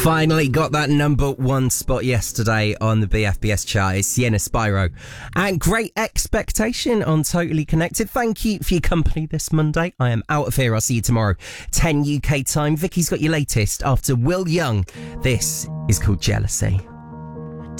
Finally got that number one spot yesterday on the BFBS chart. It's Sienna Spyro. And Great Expectation on Totally Connected. Thank you for your company this Monday. I am out of here. I'll see you tomorrow, 10 UK time. Vicky's got your latest after Will Young. This is called Jealousy.